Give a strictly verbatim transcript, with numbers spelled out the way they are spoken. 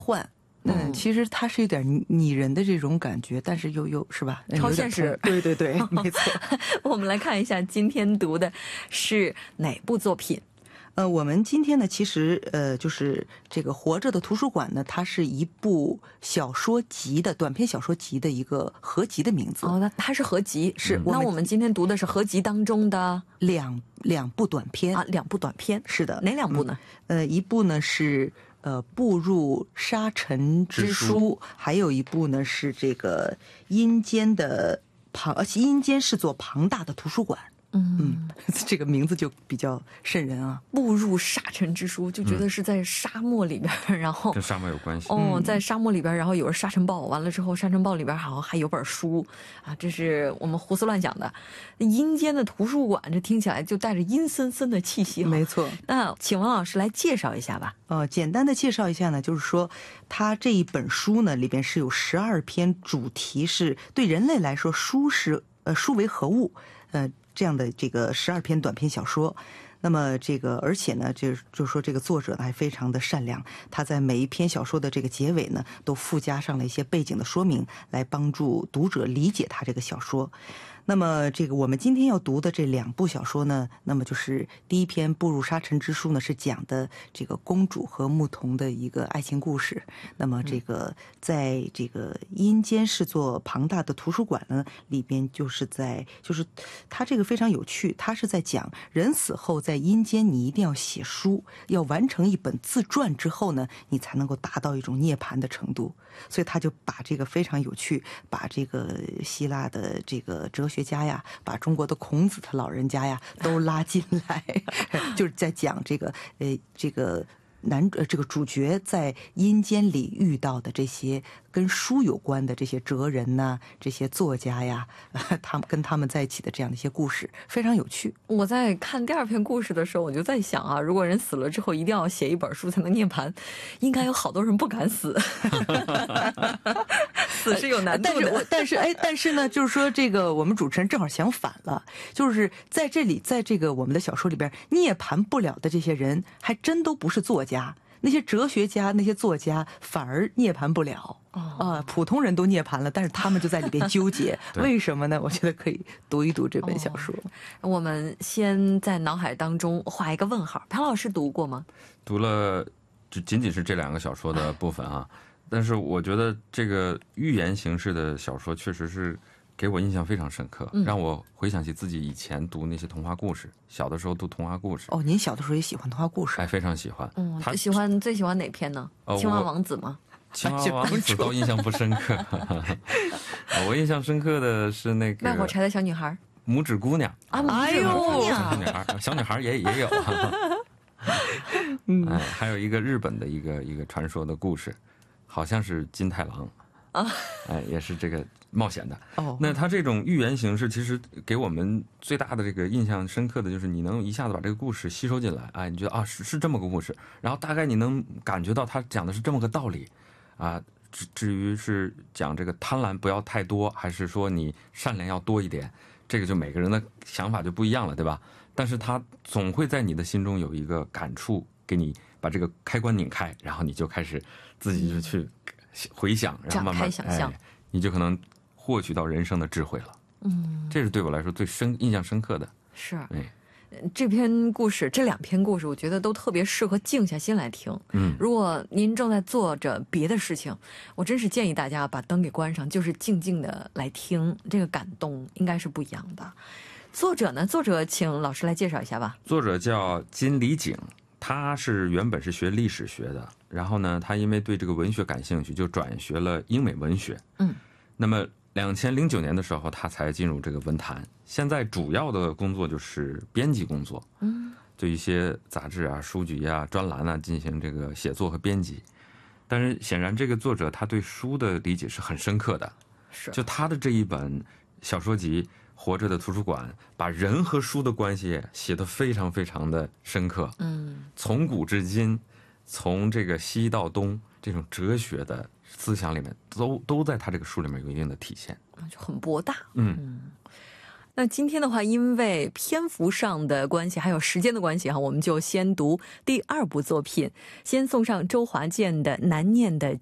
幻。嗯，其实它是有点拟人的这种感觉，但是又又是吧， 超现实。 对对对，没错。 我们来看一下今天读的是哪部作品。 呃，我们今天呢，其实呃，就是这个《活着的图书馆》呢，它是一部小说集的短篇小说集的一个合集的名字。 哦，那它是合集， 是。 嗯、那我们今天读的是合集当中的两两部短篇啊，两部短篇。 是的， 哪两部呢？ 嗯、呃，一部呢是呃步入沙尘之书，还有一部呢是这个阴间的庞，而且阴间是座庞大的图书馆。嗯嗯，这个名字就比较瘆人啊！ 步入沙尘之书，就觉得是在沙漠里边，嗯、然后跟沙漠有关系。 哦，在沙漠里边，然后有着沙尘暴，完了之后，沙尘暴里边好像还有本书啊，这是我们胡思乱想的。阴间的图书馆，这听起来就带着阴森森的气息。 没错。 那请王老师来介绍一下吧。 呃，简单的介绍一下呢，就是说，它这一本书呢里边是有十二篇主题，是对人类来说，书是呃书为何物，呃。这样的这个十二篇短篇小说，那么这个而且呢，就就说这个作者呢还非常的善良，他在每一篇小说的这个结尾呢，都附加上了一些背景的说明，来帮助读者理解他这个小说。那么这个我们今天要读的这两部小说呢，那么就是第一篇《步入沙尘之书》呢，是讲的这个公主和牧童的一个爱情故事。那么这个在这个阴间是座庞大的图书馆呢，里边就是在就是它这个非常有趣，它是在讲人死后在阴间你一定要写书，要完成一本自传之后呢，你才能够达到一种涅槃的程度。所以他就把这个非常有趣，把这个希腊的这个哲学家呀，把中国的孔子他老人家呀都拉进来，就是在讲这个呃这个男呃这个主角在阴间里遇到的这些跟书有关的这些哲人呐、啊，这些作家呀，他们跟他们在一起的这样的一些故事，非常有趣。 我在看第二篇故事的时候，我就在想啊，如果人死了之后一定要写一本书才能涅槃，应该有好多人不敢死。死是有难度的， 但是但是哎，但是呢，就是说这个我们主持人正好相反了，就是在这里，在这个我们的小说里边，涅槃不了的这些人，还真都不是作家。那些哲学家、那些作家反而涅槃不了啊、呃，普通人都涅槃了，但是他们就在里边纠结，为什么呢？我觉得可以读一读这本小说。 哦、我们先在脑海当中画一个问号。潘老师读过吗？ 读了，就仅仅是这两个小说的部分啊。但是我觉得这个寓言形式的小说确实是给我印象非常深刻，嗯、让我回想起自己以前读那些童话故事，小的时候读童话故事。 哦，您小的时候也喜欢童话故事？ 哎，非常喜欢。 嗯，他喜欢最喜欢哪篇呢？哦、青蛙王子吗？ 青蛙王子倒印象不深刻。我印象深刻的是那个卖火柴的小女孩， 拇指姑娘啊！哎呦， 小女孩，小女孩也也有。嗯、哎，还有一个日本的一个一个传说的故事。好像是金太郎啊，哎，也是这个冒险的。哦，那他这种寓言形式，其实给我们最大的这个印象深刻的就是，你能一下子把这个故事吸收进来，哎，你觉得啊是是这么个故事，然后大概你能感觉到他讲的是这么个道理，啊，至至于是讲这个贪婪不要太多，还是说你善良要多一点，这个就每个人的想法就不一样了，对吧？但是他总会在你的心中有一个感触，给你把这个开关拧开，然后你就开始自己就去回想，然后慢慢想象、哎， 你就可能获取到人生的智慧了。嗯，这是对我来说最深印象深刻的。 是，哎，这篇故事，这两篇故事，我觉得都特别适合静下心来听。嗯，如果您正在做着别的事情，我真是建议大家把灯给关上，就是静静的来听，这个感动应该是不一样的。作者呢？作者请老师来介绍一下吧。 作者叫金理景。他是原本是学历史学的，然后呢，他因为对这个文学感兴趣，就转学了英美文学。嗯，那么两千零九年的时候，他才进入这个文坛。现在主要的工作就是编辑工作，嗯，对一些杂志啊、书籍啊、专栏啊进行这个写作和编辑。但是显然，这个作者他对书的理解是很深刻的，是就他的这一本小说集。活着的图书馆把人和书的关系写得非常非常的深刻，嗯，从古至今，从这个西到东，这种哲学的思想里面，都都在他这个书里面有一定的体现， 就很博大， 嗯。 那今天的话，因为篇幅上的关系，还有时间的关系哈，我们就先读第二部作品，先送上周华健的《难念的